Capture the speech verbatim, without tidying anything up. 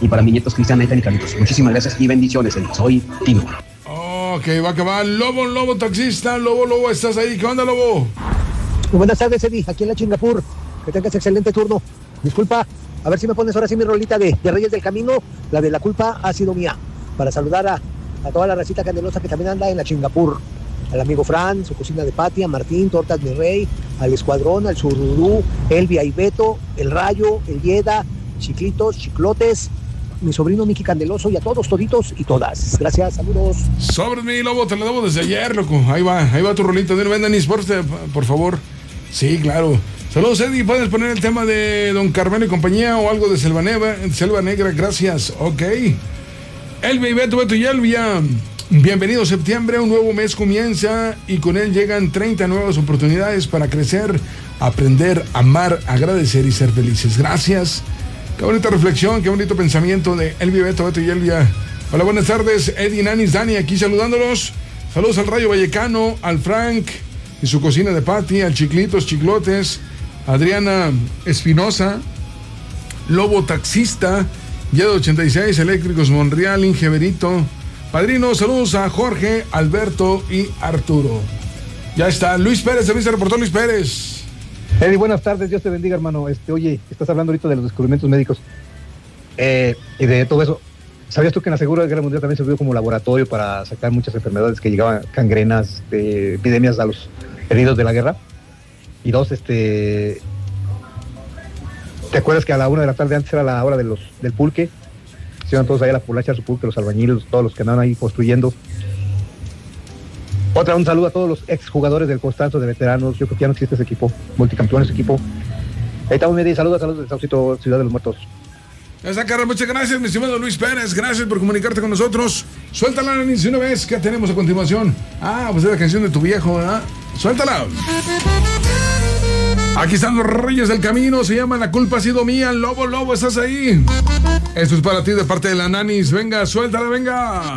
y para mis nietos Cristian, Nathan y Carlitos. Muchísimas gracias y bendiciones, Eddie. Soy Tino. Ok, va a acabar. Lobo, Lobo, taxista. Lobo, Lobo, ¿estás ahí? ¿Qué onda, Lobo? Muy buenas tardes, Eddie, aquí en la Chingapur. Que tengas excelente turno. Disculpa, a ver si me pones ahora sí mi rolita de, de Reyes del Camino. La de La Culpa Ha Sido Mía. Para saludar a, a toda la racita candelosa que también anda en la Chingapur. Al amigo Fran, su cocina de Patia, Martín, Tortas Mi Rey, al Escuadrón, al Sururú, Elvia y Beto, el Rayo, el Yeda, Chiclitos, Chiclotes, mi sobrino Miki Candeloso y a todos, toditos y todas. Gracias, saludos. Sobre mi Lobo, te lo debo desde ayer, loco. Ahí va, ahí va tu rolito. De Venda Sports, por favor. Sí, claro. Saludos, Eddie. ¿Puedes poner el tema de Don Carmelo y compañía o algo de Selva Negra? Selva Negra, gracias. Ok. Elvia y Beto, Beto y Elvia. Bienvenido septiembre, un nuevo mes comienza y con él llegan treinta nuevas oportunidades para crecer, aprender, amar, agradecer y ser felices. Gracias. Qué bonita reflexión, qué bonito pensamiento de Elvia, Beto, Beto y Elvia. Hola, buenas tardes, Eddie, Nanis, Dani, aquí saludándolos. Saludos al Rayo Vallecano, al Frank y su cocina de Pati, al Chiclitos, Chiclotes, Adriana Espinosa, Lobo Taxista, Yedo ochenta y seis, Eléctricos Monreal, Ingeberito. Padrino, saludos a Jorge, Alberto y Arturo. Ya está, Luis Pérez, también se reportó Luis Pérez. Eddie, buenas tardes, Dios te bendiga, hermano. Este, oye, estás hablando ahorita de los descubrimientos médicos eh, y de todo eso. ¿Sabías tú que en la Segunda Guerra Mundial también sirvió como laboratorio para sacar muchas enfermedades que llegaban, cangrenas, de epidemias a los heridos de la guerra? Y dos, este... ¿te acuerdas que a la una de la tarde antes era la hora de los, del pulque? Se iban todos ahí a la polacha, su pulque, los albañiles, todos los que andaban ahí construyendo. Otra, un saludo a todos los exjugadores del Constanzo, de veteranos. Yo creo que ya no existe ese equipo, multicampeones equipo. Ahí estamos, media. Saludos, saludos de Saucito, Ciudad de los Muertos. Ya está, Carlos, muchas gracias, mi estimado Luis Pérez. Gracias por comunicarte con nosotros. Suéltala, Nanis, una vez. ¿Qué tenemos a continuación? Ah, pues es la canción de tu viejo, ¿verdad? Suéltala. Aquí están los Reyes del Camino, se llama La Culpa Ha Sido Mía. Lobo, Lobo, ¿estás ahí? Esto es para ti de parte de la Nanis. Venga, suéltala, venga.